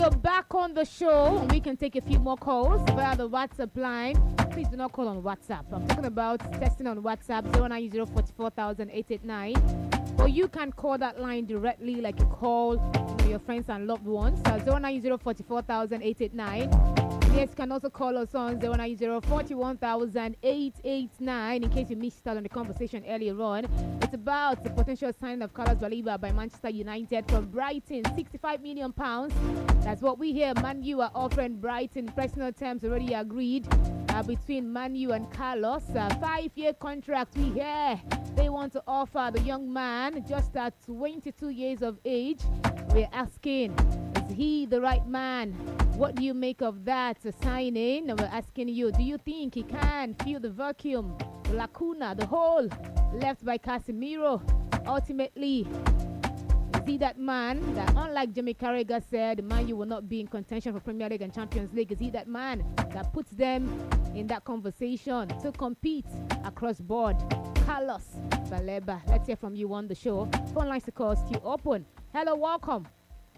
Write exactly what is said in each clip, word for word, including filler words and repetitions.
you're back on the show. We can take a few more calls via the WhatsApp line. Please do not call on WhatsApp. I'm talking about testing on WhatsApp zero nine zero four four thousand eight eight nine. Or you can call that line directly, like you call you know, your friends and loved ones. Uh, zero nine zero four four thousand eight eight nine. Yes, you can also call us on zero nine zero four one thousand eight eight nine in case you missed out on the conversation earlier on. It's about the potential signing of Carlos Baleba by Manchester United from Brighton, sixty-five million pounds. That's what we hear. Man U are offering Brighton personal terms already agreed uh, between Man U and Carlos. A five-year contract we hear they want to offer the young man just at twenty-two years of age. We're asking, is he the right man? What do you make of that uh, signing? We're asking you, do you think he can fill the vacuum, the lacuna, the hole left by Casemiro? Ultimately, is he that man that, unlike Jamie Carragher said, Man U will not be in contention for Premier League and Champions League? Is he that man that puts them in that conversation to compete across board? Carlos Baleba, let's hear from you on the show. Phone lines to call still open. Hello, welcome.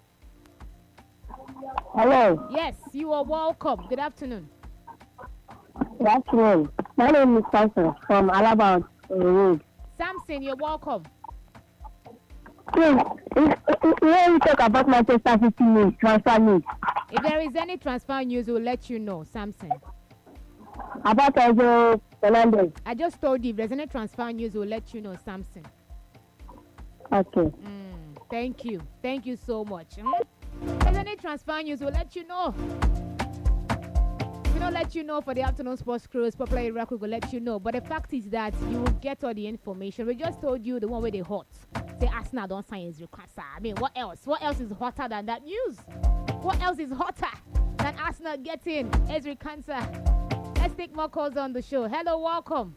Hello. Yes, you are welcome. Good afternoon. Good afternoon. My name is Samson from Alabama Road. Samson, you're welcome. Please, if, if, when we talk about Manchester City news, transfer news, If there is any transfer news, we'll let you know, Samson. about Enzo Fernandez. I just told you if there's any transfer news, we'll let you know, Samson. Okay. Mm, thank you. Thank you so much. Hmm? If there's any transfer news, we'll let you know. We don't let you know for the afternoon sports cruise. Popular Iraq will let you know. But the fact is that you will get all the information. We just told you the one where they hot. Say Arsenal don't sign Ezri Konsa. I mean, what else? What else is hotter than that news? What else is hotter than Arsenal getting Ezri Konsa? Let's take more calls on the show. Hello, welcome.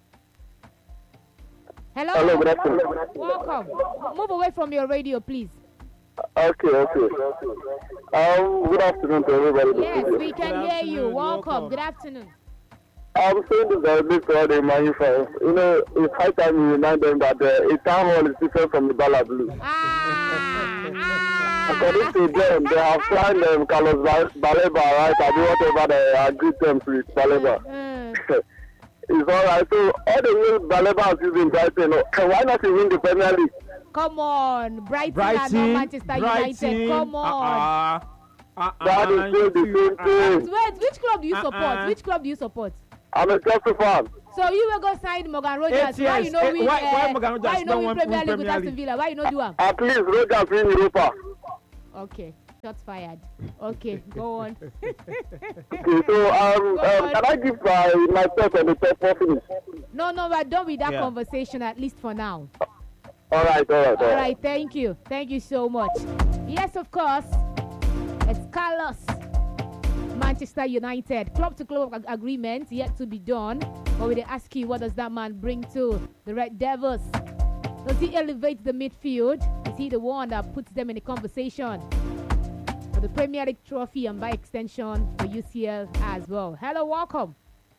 Hello. Hello, good afternoon. Welcome. Move away from your radio, please. Okay, okay. Um, good afternoon to everybody. Yes, we can hear you. Welcome. welcome. Good afternoon. I'm saying this directly to all the Man U fans. You know, it's high time you remind them that the uh, town hall is different from the Bala Blue. Ah, ah. According to them, they have signed um, Carlos Ba- Baleba, right? I do whatever they agreed terms with Baleba. Mm. It's all right. So all the way Baleba has using Brighton, uh, why not he win the Premier League? Come on, Brighton, Brighton, and not Manchester Brighton, United. Come on. Uh-uh, uh-uh, That is still the same thing. Wait, which club do you support? Uh-uh. Which club do you support? I'm a Chelsea fan. So you will go sign Morgan Rogers. Eight Why years. you know Eh, we? why- why uh, Morgan Rogers why you know don't we want Premier win League with Premier Aston League? Villa? Why you know do am? At least Rogers win Europa. Okay, shots fired. Okay, go on. Okay, so um, Go um, on. can I give uh, my thoughts on the top four finish? No, no, we're done with that Yeah. conversation at least for now. All right, all right, all All right. right, thank you. Thank you so much. Yes, of course. It's Carlos. Manchester United. Club to club ag- agreement yet to be done. But we ask you, what does that man bring to the Red Devils? Does he elevate the midfield? Is he the one that puts them in the conversation for the Premier League trophy and by extension for U C L as well? Hello, welcome.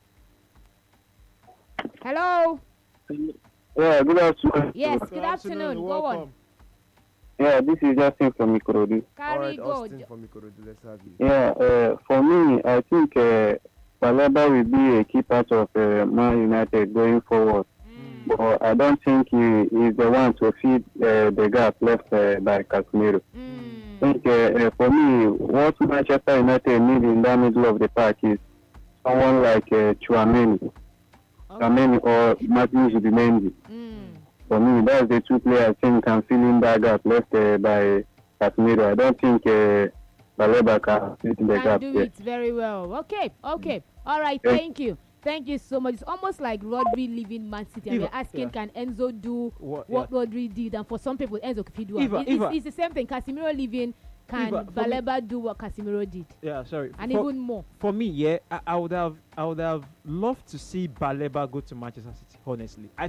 Hello. Yeah, good afternoon. Yes, good, afternoon. Go on. Yeah, this is Justin from Ikorodu. Carry All right, go. Austin from Ikorodu, let's have you. Yeah, uh, for me, I think uh, Balaba will be a key part of uh, Man United going forward. Mm. But I don't think he is the one to feed uh, the gap left uh, by Casemiro. Mm. I think uh, uh, for me, what Manchester United need in the middle of the park is someone like uh, Chouameni, Okay. Chouameni or Martin Zubimendi. Mm. For me, that's the two players I think can fill in that gap left uh, by Casemiro. I don't think uh, Baleba can fit in the Can gap do there. it very well. Okay, okay. All right, Yeah. thank you. Thank you so much. It's almost like Rodri leaving Man City. And Eva, we're asking, yeah. can Enzo do What- what yeah. Rodri did? And for some people, Enzo can do it. Eva, It's, Eva. it's, it's the same thing. Casemiro leaving, can Eva, for me- Baleba do what Casemiro did? Yeah, sorry. And for, even more. for me, yeah, I, I would have, I would have loved to see Baleba go to Manchester City. Honestly, I